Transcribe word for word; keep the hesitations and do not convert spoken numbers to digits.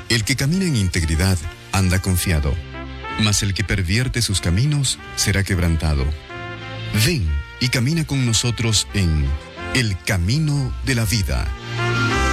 El que camina en integridad anda confiado, mas el que pervierte sus caminos será quebrantado. Ven y camina con nosotros en El Camino de la Vida.